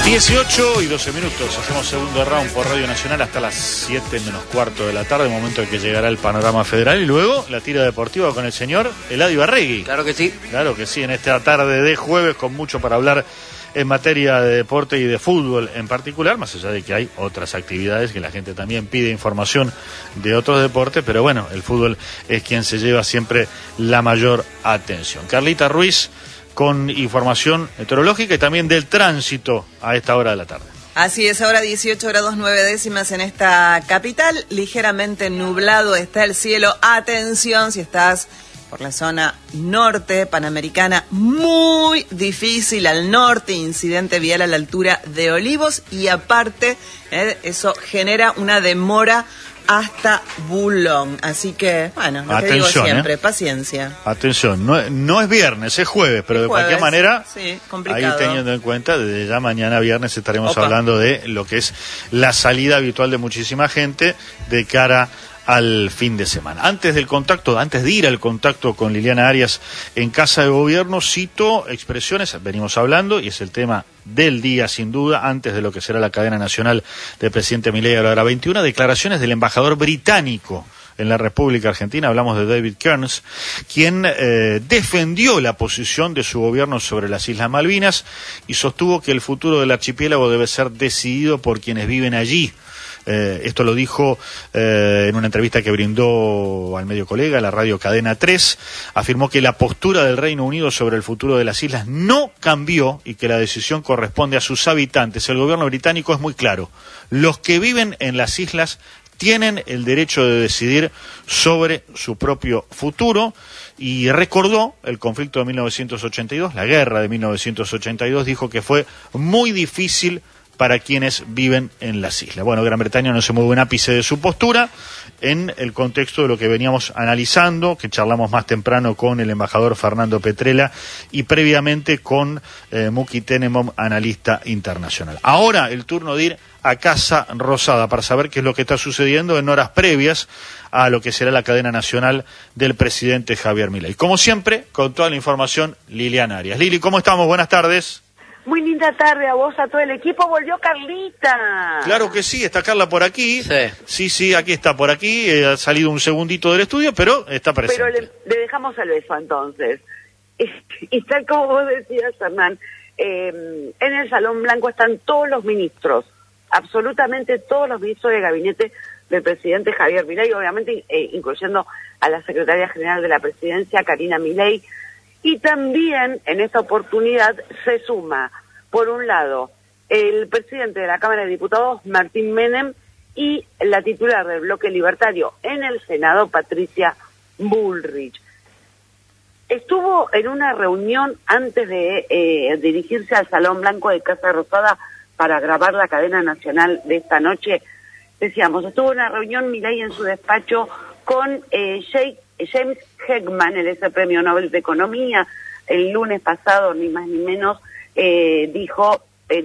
18 y 12 minutos, hacemos segundo round por Radio Nacional hasta las 7 menos cuarto de la tarde, momento en que llegará el panorama federal y luego la tira deportiva con el señor Eladio Arregui. Claro que sí. Claro que sí, en esta tarde de jueves con mucho para hablar en materia de deporte y de fútbol en particular, más allá de que hay otras actividades que la gente también pide información de otros deportes, pero bueno, el fútbol es quien se lleva siempre la mayor atención. Carlita Ruiz con información meteorológica y también del tránsito a esta hora de la tarde. Así es, ahora 18 grados 9 décimas en esta capital, ligeramente nublado está el cielo. Atención si estás por la zona norte panamericana, muy difícil al norte, incidente vial a la altura de Olivos y aparte eso genera una demora hasta Bulón, así que, bueno, lo que digo siempre, paciencia. Atención, no es viernes, es jueves, pero de cualquier manera, sí, complicado. Ahí teniendo en cuenta, desde ya mañana viernes estaremos hablando de lo que es la salida habitual de muchísima gente de cara al fin de semana. Antes de ir al contacto con Liliana Arias en Casa de Gobierno, cito expresiones, venimos hablando, y es el tema del día sin duda, antes de lo que será la cadena nacional del presidente Milei a la hora 21, declaraciones del embajador británico en la República Argentina, hablamos de David Kearns, quien defendió la posición de su gobierno sobre las Islas Malvinas y sostuvo que el futuro del archipiélago debe ser decidido por quienes viven allí. Esto lo dijo en una entrevista que brindó al medio colega, la radio Cadena 3. Afirmó que la postura del Reino Unido sobre el futuro de las islas no cambió y que la decisión corresponde a sus habitantes. El gobierno británico es muy claro. Los que viven en las islas tienen el derecho de decidir sobre su propio futuro y recordó el conflicto de 1982, la guerra de 1982, dijo que fue muy difícil para quienes viven en las islas. Bueno, Gran Bretaña no se mueve un ápice de su postura en el contexto de lo que veníamos analizando, que charlamos más temprano con el embajador Fernando Petrella y previamente con Muki Tenemom, analista internacional. Ahora el turno de ir a Casa Rosada para saber qué es lo que está sucediendo en horas previas a lo que será la cadena nacional del presidente Javier Milei. Como siempre, con toda la información, Liliana Arias. Lili, ¿cómo estamos? Buenas tardes. Muy linda tarde a vos, a todo el equipo. Volvió Carlita. Claro que sí, está Carla por aquí. Sí, aquí está por aquí. Ha salido un segundito del estudio, pero está presente. Pero le dejamos el beso entonces. Y tal como vos decías, Hernán, en el Salón Blanco están todos los ministros, absolutamente todos los ministros de gabinete del presidente Javier Milei, obviamente incluyendo a la secretaria general de la presidencia, Karina Milei. Y también en esta oportunidad se suma, por un lado, el presidente de la Cámara de Diputados, Martín Menem, y la titular del bloque libertario en el Senado, Patricia Bullrich. Estuvo en una reunión antes de dirigirse al Salón Blanco de Casa Rosada para grabar la cadena nacional de esta noche. Decíamos, estuvo en una reunión Milei en su despacho con James Heckman, el ese premio Nobel de Economía. El lunes pasado, ni más ni menos, dijo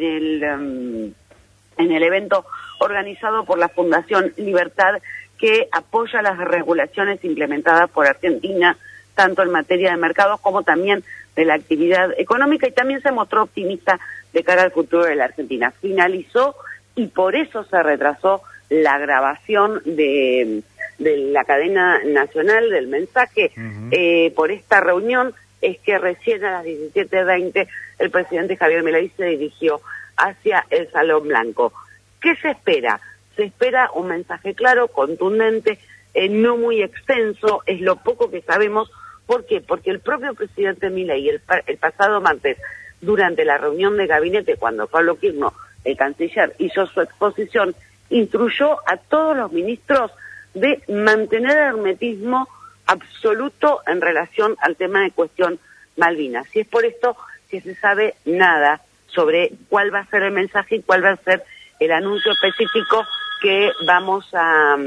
en el evento organizado por la Fundación Libertad que apoya las regulaciones implementadas por Argentina, tanto en materia de mercados como también de la actividad económica, y también se mostró optimista de cara al futuro de la Argentina. Finalizó y por eso se retrasó la grabación de la cadena nacional del mensaje. Por esta reunión es que recién a las 17:20 el presidente Javier Milei se dirigió hacia el Salón Blanco. ¿Qué se espera? Se espera un mensaje claro, contundente, no muy extenso, es lo poco que sabemos. ¿Por qué? Porque el propio presidente Milei el pasado martes, durante la reunión de gabinete, cuando Pablo Kirchner, el canciller, hizo su exposición, instruyó a todos los ministros de mantener el hermetismo absoluto en relación al tema de cuestión Malvinas. Y es por esto que se sabe nada sobre cuál va a ser el mensaje y cuál va a ser el anuncio específico que vamos a